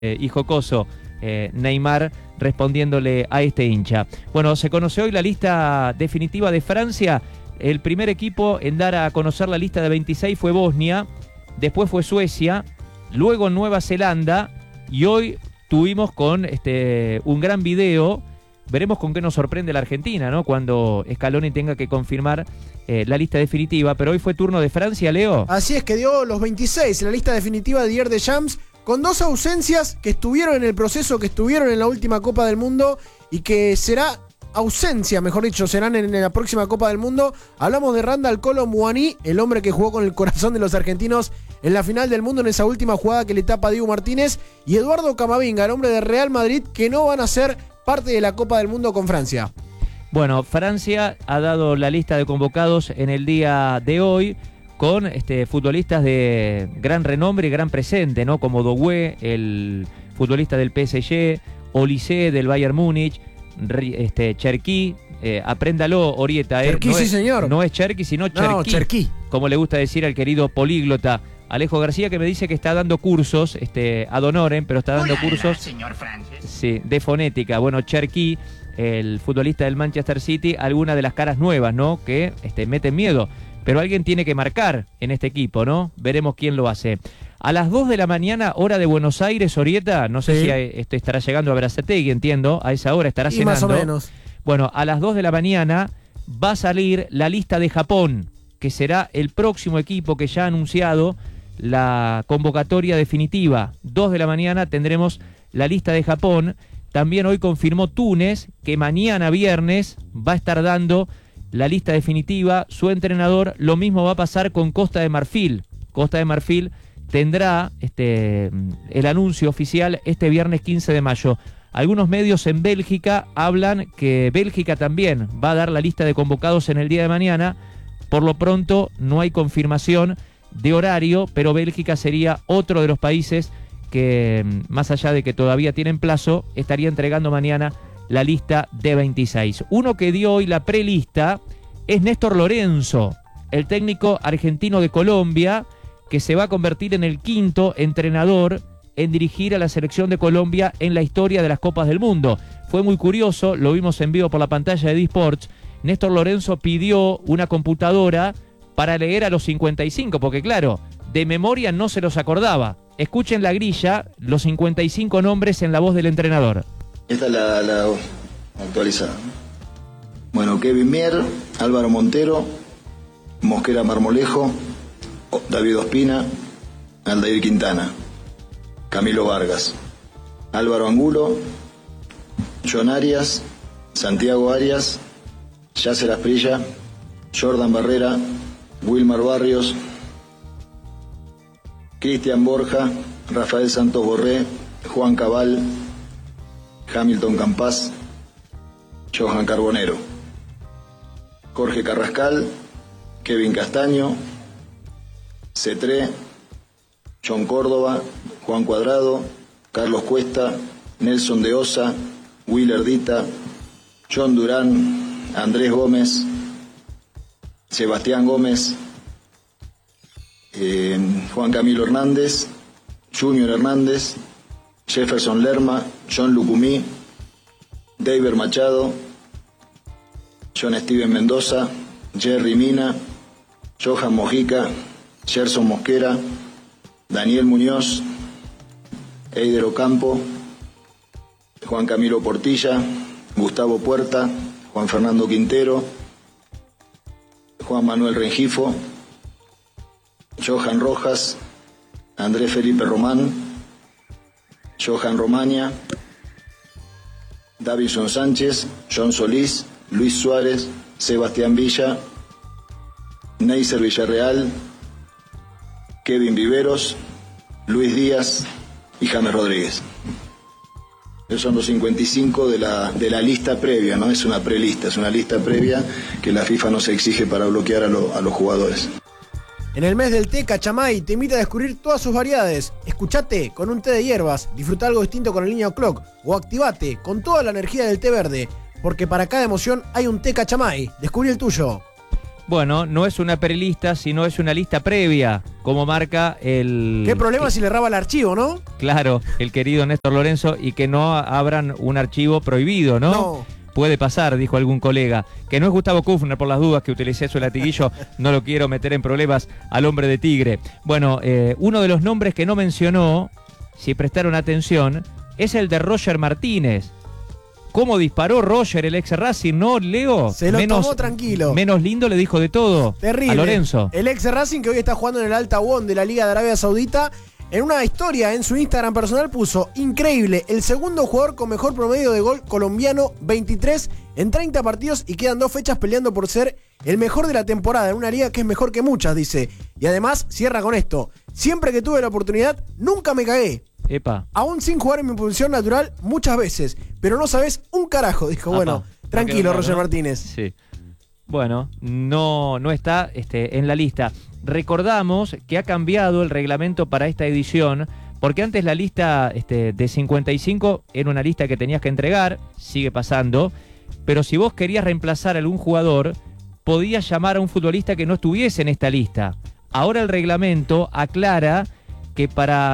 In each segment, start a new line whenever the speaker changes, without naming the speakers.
y jocoso Neymar respondiéndole a este hincha. Bueno, se conoció hoy la lista definitiva de Francia. El primer equipo en dar a conocer la lista de 26 fue Bosnia, después fue Suecia, luego Nueva Zelanda y hoy tuvimos con un gran video. Veremos con qué nos sorprende la Argentina, ¿no? Cuando Scaloni tenga que confirmar la lista definitiva. Pero hoy fue turno de Francia, Leo.
Así es, que dio los 26 en la lista definitiva de Didier Deschamps, con dos ausencias que estuvieron en el proceso, que estuvieron en la última Copa del Mundo y que serán en la próxima Copa del Mundo. Hablamos de Randal Kolo Muani, el hombre que jugó con el corazón de los argentinos en la final del mundo en esa última jugada que le tapa a Dibu Martínez, y Eduardo Camavinga, el hombre de Real Madrid, que no van a ser parte de la Copa del Mundo con Francia.
Bueno, Francia ha dado la lista de convocados en el día de hoy con futbolistas de gran renombre y gran presente, ¿no? Como Doué, el futbolista del PSG, Olise del Bayern Múnich, Cherki, apréndalo, Orieta.
Cherki,
no
sí,
es,
señor.
No es Cherki, sino Cherki.
No, Cherki.
Como le gusta decir al querido políglota Alejo García, que me dice que está dando cursos, ad honorem, pero está dando cursos,
señor Francis.
Sí, de fonética. Bueno, Cherki, el futbolista del Manchester City, alguna de las caras nuevas, ¿no? Que meten miedo. Pero alguien tiene que marcar en este equipo, ¿no? Veremos quién lo hace. A las 2 de la mañana, hora de Buenos Aires, Orieta, no sé si estará llegando a Berazategui, entiendo, a esa hora estará cenando.
Más o menos.
Bueno, a las 2 de la mañana va a salir la lista de Japón, que será el próximo equipo que ya ha anunciado la convocatoria definitiva. 2 de la mañana tendremos la lista de Japón. También hoy confirmó Túnez que mañana viernes va a estar dando la lista definitiva, su entrenador. Lo mismo va a pasar con Costa de Marfil. Costa de Marfil tendrá el anuncio oficial este viernes 15 de mayo. Algunos medios en Bélgica hablan que Bélgica también va a dar la lista de convocados en el día de mañana. Por lo pronto no hay confirmación de horario, pero Bélgica sería otro de los países que, más allá de que todavía tienen plazo, estaría entregando mañana la lista de 26. Uno que dio hoy la prelista es Néstor Lorenzo, el técnico argentino de Colombia, que se va a convertir en el quinto entrenador en dirigir a la selección de Colombia en la historia de las Copas del Mundo. Fue muy curioso, lo vimos en vivo por la pantalla de D-Sports. Néstor Lorenzo pidió una computadora para leer a los 55, porque claro, de memoria no se los acordaba. Escuchen la grilla, los 55 nombres en la voz del entrenador.
Esta es la actualizada. Bueno, Kevin Mier, Álvaro Montero, Mosquera Marmolejo, David Ospina, Aldair Quintana, Camilo Vargas, Álvaro Angulo, John Arias, Santiago Arias, Yasser Asprilla, Jordan Barrera, Wilmar Barrios, Cristian Borja, Rafael Santos Borré, Juan Cabal, Hamilton Campas, Johan Carbonero, Jorge Carrascal, Kevin Castaño, Cetré, John Córdoba, Juan Cuadrado, Carlos Cuesta, Nelson de Osa, Willer Dita, John Durán, Andrés Gómez, Sebastián Gómez, Juan Camilo Hernández, Junior Hernández, Jefferson Lerma, John Lucumí, David Machado, John Steven Mendoza, Jerry Mina, Johan Mojica, Gerson Mosquera, Daniel Muñoz, Eider Ocampo, Juan Camilo Portilla, Gustavo Puerta, Juan Fernando Quintero, Juan Manuel Rengifo, Johan Rojas, Andrés Felipe Román, Johan Romaña, Davison Sánchez, John Solís, Luis Suárez, Sebastián Villa, Neiser Villarreal, Kevin Viveros, Luis Díaz y James Rodríguez. Esos son los 55 de la lista previa, no es una prelista, es una lista previa que la FIFA nos exige para bloquear a los jugadores.
En el mes del té, Cachamay te invita a descubrir todas sus variedades. Escuchate con un té de hierbas, disfruta algo distinto con el niño Clock o activate con toda la energía del té verde, porque para cada emoción hay un té Cachamay. Descubrí el tuyo.
Bueno, no es una prelista, sino es una lista previa, como marca el...
¿Qué problema si le raba el archivo, no?
Claro, el querido Néstor Lorenzo, y que no abran un archivo prohibido, ¿no?
No.
Puede pasar, dijo algún colega. Que no es Gustavo Kufner, por las dudas que utilicé su latiguillo, no lo quiero meter en problemas al hombre de Tigre. Bueno, uno de los nombres que no mencionó, si prestaron atención, es el de Roger Martínez. ¿Cómo disparó Roger, el ex Racing, no, Leo?
Se lo tomó tranquilo.
Menos lindo le dijo de todo.
Terrible.
A Lorenzo.
El ex Racing, que hoy está jugando en el Al Tawon de la Liga de Arabia Saudita, en una historia en su Instagram personal puso: increíble, el segundo jugador con mejor promedio de gol colombiano, 23 en 30 partidos, y quedan 2 fechas peleando por ser el mejor de la temporada en una liga que es mejor que muchas, dice. Y además cierra con esto: siempre que tuve la oportunidad, nunca me cagué.
Epa.
Aún sin jugar en mi posición natural muchas veces, pero no sabes un carajo, dijo. Bueno, tranquilo, Roger Martínez.
Sí. Bueno, no está en la lista. Recordamos que ha cambiado el reglamento para esta edición, porque antes la lista de 55 era una lista que tenías que entregar, sigue pasando, pero si vos querías reemplazar a algún jugador, podías llamar a un futbolista que no estuviese en esta lista. Ahora el reglamento aclara que para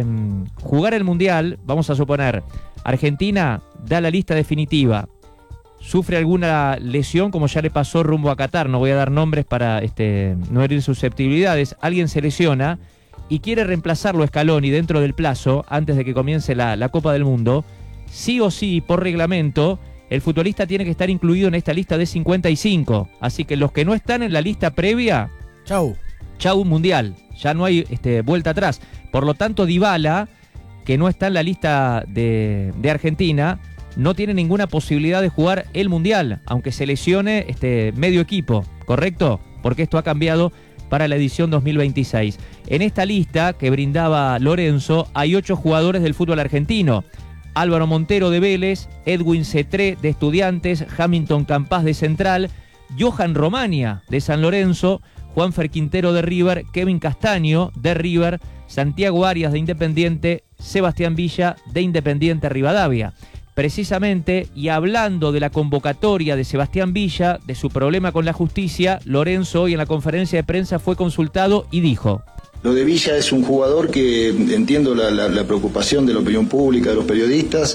jugar el Mundial, vamos a suponer, Argentina da la lista definitiva, sufre alguna lesión, como ya le pasó rumbo a Qatar, no voy a dar nombres para no herir susceptibilidades, alguien se lesiona y quiere reemplazarlo a Scaloni dentro del plazo, antes de que comience la Copa del Mundo, sí o sí, por reglamento, el futbolista tiene que estar incluido en esta lista de 55, así que los que no están en la lista previa,
chau
Mundial, ya no hay vuelta atrás. Por lo tanto, Dybala, que no está en la lista de Argentina, no tiene ninguna posibilidad de jugar el Mundial, aunque se lesione medio equipo, ¿correcto? Porque esto ha cambiado para la edición 2026. En esta lista que brindaba Lorenzo hay 8 jugadores del fútbol argentino: Álvaro Montero de Vélez, Edwin Cetré de Estudiantes, Hamilton Campas de Central, Johan Romania de San Lorenzo, Juanfer Quintero de River, Kevin Castaño de River, Santiago Arias de Independiente, Sebastián Villa de Independiente Rivadavia. Precisamente, y hablando de la convocatoria de Sebastián Villa, de su problema con la justicia, Lorenzo hoy en la conferencia de prensa fue consultado y dijo:
lo de Villa es un jugador que entiendo la preocupación de la opinión pública, de los periodistas.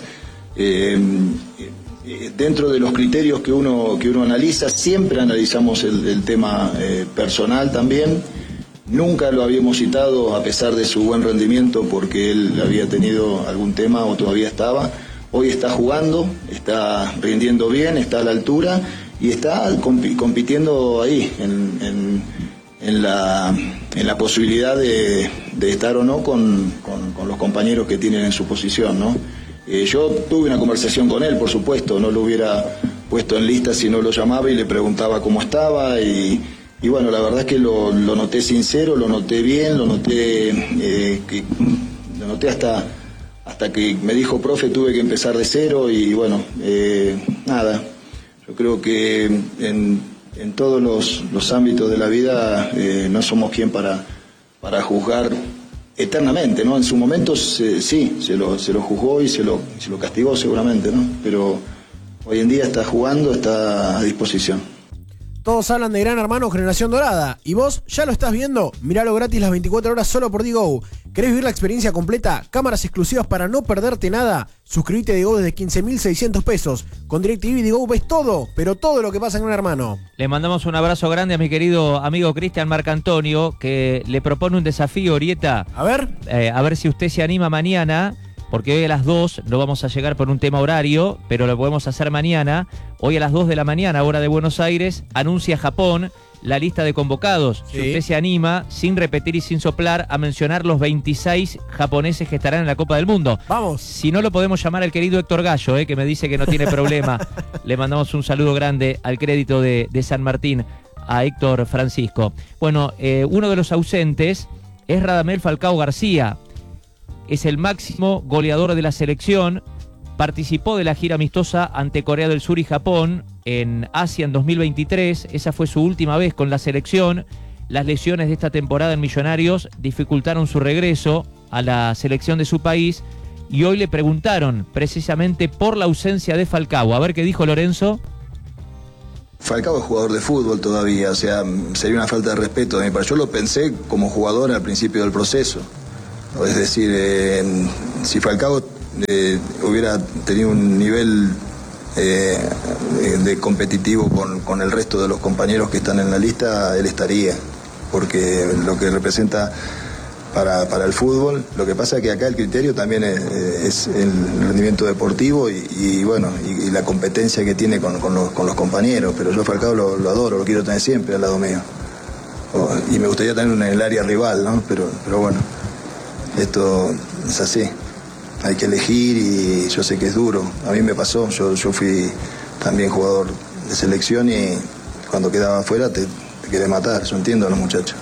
Dentro de los criterios que uno analiza, siempre analizamos el tema personal también. Nunca lo habíamos citado a pesar de su buen rendimiento, porque él había tenido algún tema o todavía estaba. Hoy está jugando, está rindiendo bien, está a la altura y está compitiendo ahí en la posibilidad de estar o no con los compañeros que tienen en su posición, ¿no? Yo tuve una conversación con él, por supuesto, no lo hubiera puesto en lista si no lo llamaba y le preguntaba cómo estaba, y bueno, la verdad es que lo noté sincero, lo noté bien, lo noté hasta que me dijo: profe, tuve que empezar de cero, y bueno, nada, yo creo que en todos los ámbitos de la vida no somos quien para juzgar eternamente, ¿no? En su momento sí, se lo juzgó y se lo castigó seguramente, ¿no? Pero hoy en día está jugando, está a disposición.
Todos hablan de Gran Hermano Generación Dorada, y vos ya lo estás viendo. Miralo gratis las 24 horas solo por Digo. ¿Querés vivir la experiencia completa? Cámaras exclusivas para no perderte nada. Suscríbete a Digo desde 15.600 pesos. Con DirecTV Digo ves todo, pero todo lo que pasa en Gran Hermano.
Le mandamos un abrazo grande a mi querido amigo Cristian Marcantonio, que le propone un desafío, Orieta.
A ver
si usted se anima mañana, porque hoy a las 2 no vamos a llegar por un tema horario, pero lo podemos hacer mañana. Hoy a las 2 de la mañana, hora de Buenos Aires, anuncia Japón la lista de convocados. Sí. Si usted se anima, sin repetir y sin soplar, a mencionar los 26 japoneses que estarán en la Copa del Mundo.
Vamos.
Si no, lo podemos llamar al querido Héctor Gallo, que me dice que no tiene problema. Le mandamos un saludo grande al crédito de San Martín, a Héctor Francisco. Bueno, uno de los ausentes es Radamel Falcao García. Es el máximo goleador de la selección. Participó de la gira amistosa ante Corea del Sur y Japón en Asia en 2023. Esa fue su última vez con la selección. Las lesiones de esta temporada en Millonarios dificultaron su regreso a la selección de su país. Y hoy le preguntaron precisamente por la ausencia de Falcao. A ver qué dijo Lorenzo.
Falcao es jugador de fútbol todavía, o sea, sería una falta de respeto de mi parte. Yo lo pensé como jugador al principio del proceso. Es decir, si Falcao hubiera tenido un nivel de competitivo con el resto de los compañeros que están en la lista, él estaría, porque lo que representa para el fútbol, lo que pasa es que acá el criterio también es el rendimiento deportivo y bueno, y la competencia que tiene con los compañeros, pero yo Falcao lo adoro, lo quiero tener siempre al lado mío. Y me gustaría tenerlo en el área rival, ¿no? Pero bueno, esto es así. Hay que elegir y yo sé que es duro. A mí me pasó, yo fui también jugador de selección y cuando quedaba afuera te querés matar, yo entiendo a los muchachos.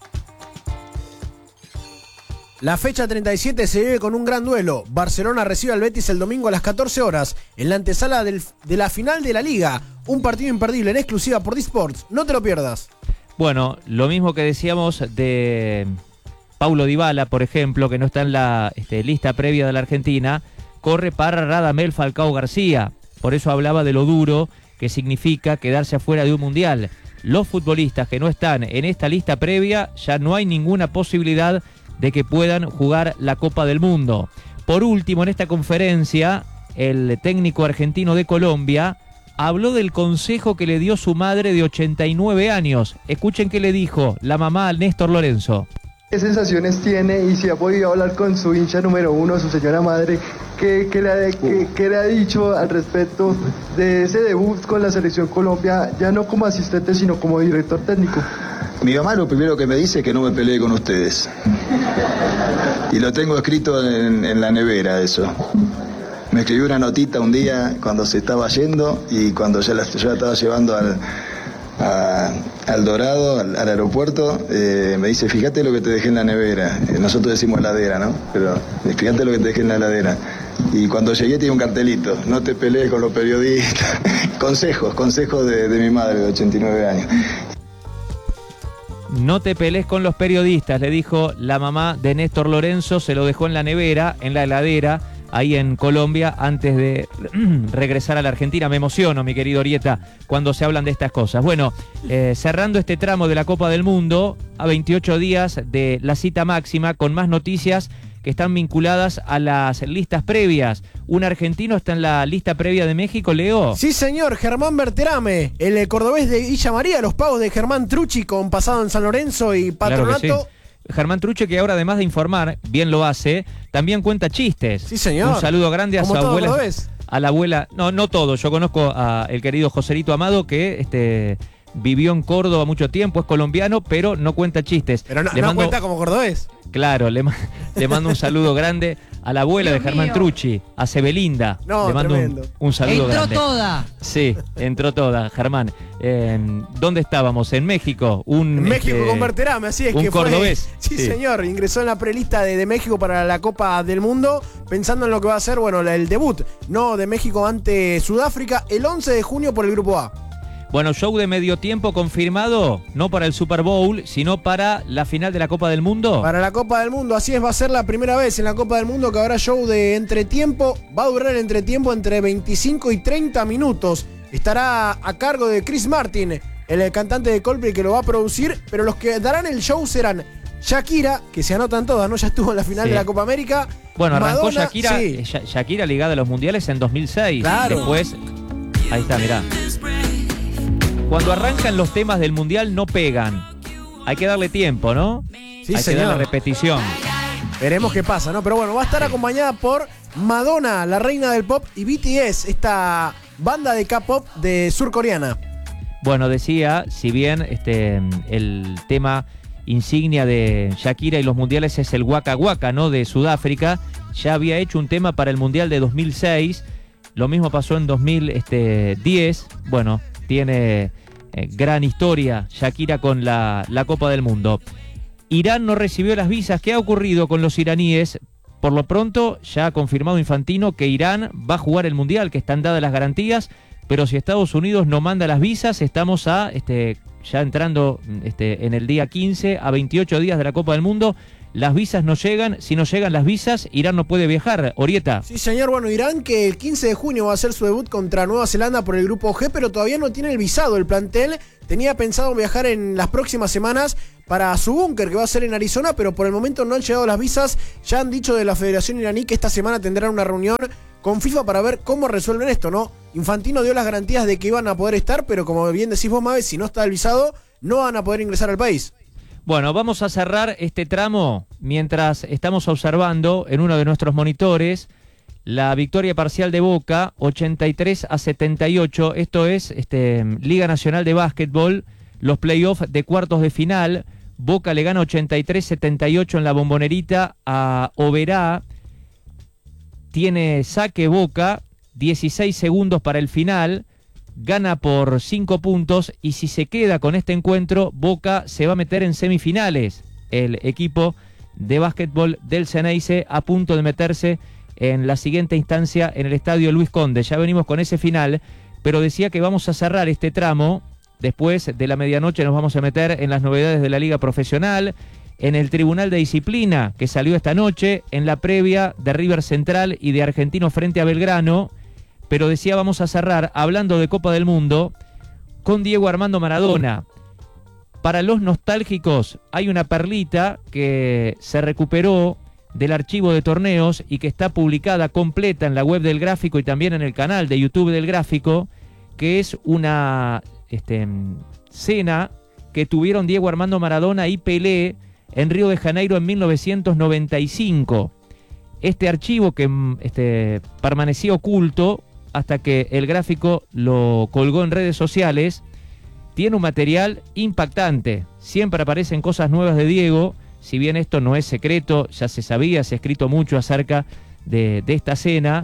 La fecha 37 se vive con un gran duelo. Barcelona recibe al Betis el domingo a las 14 horas en la antesala de la final de la Liga. Un partido imperdible en exclusiva por D-Sports. No te lo pierdas.
Bueno, lo mismo que decíamos de Paulo Dybala, por ejemplo, que no está en la lista previa de la Argentina, corre para Radamel Falcao García. Por eso hablaba de lo duro que significa quedarse afuera de un mundial. Los futbolistas que no están en esta lista previa, ya no hay ninguna posibilidad de que puedan jugar la Copa del Mundo. Por último, en esta conferencia, el técnico argentino de Colombia habló del consejo que le dio su madre de 89 años. Escuchen qué le dijo la mamá al Néstor Lorenzo.
¿Qué sensaciones tiene y si ha podido hablar con su hincha número uno, su señora madre? ¿Qué le ha dicho al respecto de ese debut con la Selección Colombia, ya no como asistente, sino como director técnico?
Mi mamá lo primero que me dice es que no me peleé con ustedes. Y lo tengo escrito en la nevera, eso. Me escribió una notita un día cuando se estaba yendo y cuando ya la estaba llevando al Dorado, al aeropuerto, me dice, fíjate lo que te dejé en la nevera. Nosotros decimos heladera, ¿no? Pero fíjate lo que te dejé en la heladera. Y cuando llegué tenía un cartelito, no te pelees con los periodistas. consejos de mi madre de 89 años.
No te pelees con los periodistas, le dijo la mamá de Néstor Lorenzo, se lo dejó en la nevera, en la heladera, ahí en Colombia, antes de regresar a la Argentina. Me emociono, mi querido Orieta, cuando se hablan de estas cosas. Bueno, cerrando este tramo de la Copa del Mundo, a 28 días de la cita máxima, con más noticias que están vinculadas a las listas previas. ¿Un argentino está en la lista previa de México, Leo?
Sí, señor, Germán Berterame, el cordobés de Villa María, los pagos de Germán Trucci con pasado en San Lorenzo y Patronato.
Claro que sí. Germán Trucci, que ahora además de informar, bien lo hace, también cuenta chistes.
Sí, señor.
Un saludo grande a su abuela.
Cordobés.
A la abuela, no todo, yo conozco al querido Joselito Amado, que vivió en Córdoba mucho tiempo, es colombiano, pero no cuenta chistes.
Pero no cuenta como cordobés.
Claro, le mando un saludo grande a la abuela de Germán Trucci, a Sebelinda.
No,
le mando un saludo grande.
Entró toda.
Sí, entró toda, Germán. ¿Dónde estábamos? En México.
En México con Berterame, así es
un
que fue.
Cordobés.
Sí, señor, ingresó en la prelista de México para la Copa del Mundo, pensando en lo que va a ser, bueno, el debut, ¿no? De México ante Sudáfrica el 11 de junio por el Grupo A.
Bueno, show de medio tiempo confirmado, no para el Super Bowl, sino para la final de la Copa del Mundo.
Para la Copa del Mundo, así es, va a ser la primera vez en la Copa del Mundo que habrá show de entretiempo. Va a durar el entretiempo entre 25 y 30 minutos. Estará a cargo de Chris Martin, el cantante de Coldplay, que lo va a producir, pero los que darán el show serán Shakira, que se anotan todas, ¿no? Ya estuvo en la final de la Copa América.
Bueno, arrancó
Madonna,
Shakira,
sí.
Shakira ligada a los mundiales en 2006.
Claro.
Después, ahí está, mirá. Cuando arrancan los temas del mundial no pegan. Hay que darle tiempo, ¿no?
Sí,
hay
señor.
que darle repetición.
Veremos qué pasa, ¿no? Pero bueno, va a estar acompañada por Madonna, la reina del pop, y BTS, esta banda de K-pop de surcoreana.
Bueno, decía, si bien el tema insignia de Shakira y los mundiales es el Waka Waka, ¿no? De Sudáfrica, ya había hecho un tema para el mundial de 2006. Lo mismo pasó en 2010. Bueno, tiene gran historia Shakira con la Copa del Mundo. Irán no recibió las visas. ¿Qué ha ocurrido con los iraníes? Por lo pronto ya ha confirmado Infantino que Irán va a jugar el Mundial, que están dadas las garantías, pero si Estados Unidos no manda las visas, estamos ya entrando en el día 15 a 28 días de la Copa del Mundo. las visas no llegan. Si no llegan las visas, Irán no puede viajar. Orieta.
Sí, señor. Bueno, Irán, que el 15 de junio va a hacer su debut contra Nueva Zelanda por el Grupo G, pero todavía no tiene el visado. El plantel tenía pensado viajar en las próximas semanas para su búnker, que va a ser en Arizona, pero por el momento no han llegado las visas. Ya han dicho de la Federación Iraní que esta semana tendrán una reunión con FIFA para ver cómo resuelven esto, ¿no? Infantino dio las garantías de que iban a poder estar, pero como bien decís vos, Mabe, si no está el visado, no van a poder ingresar al país.
Bueno, vamos a cerrar este tramo mientras estamos observando en uno de nuestros monitores la victoria parcial de Boca, 83-78. Esto es Liga Nacional de Básquetbol, los playoffs de cuartos de final. Boca le gana 83-78 en la Bombonerita a Oberá. Tiene saque Boca, 16 segundos para el final. Gana por 5 puntos y si se queda con este encuentro, Boca se va a meter en semifinales. El equipo de básquetbol del Ceneice a punto de meterse en la siguiente instancia en el estadio Luis Conde. Ya venimos con ese final, pero decía que vamos a cerrar este tramo. Después de la medianoche nos vamos a meter en las novedades de la Liga Profesional, en el Tribunal de Disciplina que salió esta noche, en la previa de River Central y de Argentino frente a Belgrano. Pero decía, vamos a cerrar hablando de Copa del Mundo con Diego Armando Maradona. Para los nostálgicos hay una perlita que se recuperó del archivo de torneos y que está publicada completa en la web del Gráfico y también en el canal de YouTube del Gráfico, que es una cena que tuvieron Diego Armando Maradona y Pelé en Río de Janeiro en 1995. Este archivo que permanecía oculto hasta que el Gráfico lo colgó en redes sociales, tiene un material impactante. Siempre aparecen cosas nuevas de Diego, si bien esto no es secreto, ya se sabía, se ha escrito mucho acerca de esta cena,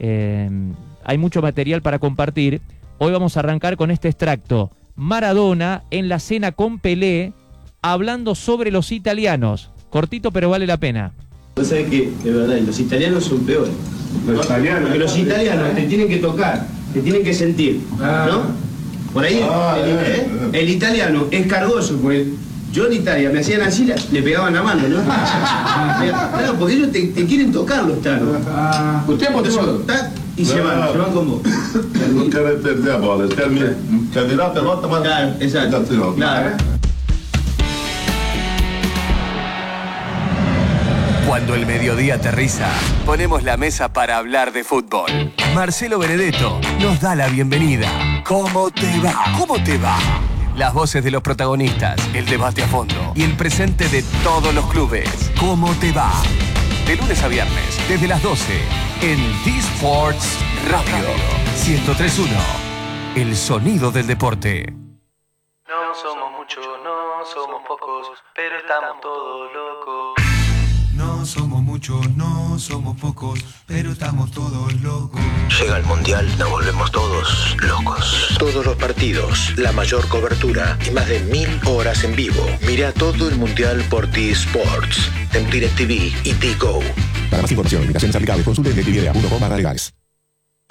hay mucho material para compartir. Hoy vamos a arrancar con este extracto. Maradona en la cena con Pelé, hablando sobre los italianos. Cortito, pero vale la pena.
Vos sabés que, de verdad, los italianos son peores.
Los italianos.
Porque los italianos te tienen que tocar, te tienen que sentir, ¿no? Por ahí el italiano es cargoso, porque yo en Italia me hacían así, le pegaban la mano, ¿no? Claro, porque ellos te quieren tocar los tanos.
Usted motivo.
Y se van con vos.
Non caratterizziamo il termine candidata lotta, ma
Claro, exacto. Claro.
Cuando el mediodía aterriza, ponemos la mesa para hablar de fútbol. Marcelo Benedetto nos da la bienvenida. ¿Cómo te va? ¿Cómo te va? Las voces de los protagonistas, el debate a fondo y el presente de todos los clubes. ¿Cómo te va? De lunes a viernes, desde las 12, en D-Sports Radio 103.1. El sonido del deporte.
No somos muchos, no somos pocos, pero estamos todos locos.
No somos muchos, no somos pocos, pero estamos todos locos.
Llega el Mundial, nos volvemos todos locos. Todos los partidos, la mayor cobertura y más de 1000 horas en vivo. Mira todo el Mundial por T-Sports, en DirecTV y T-Go.
Para más información, limitaciones aplicables, consulte DirecTV.com/legales.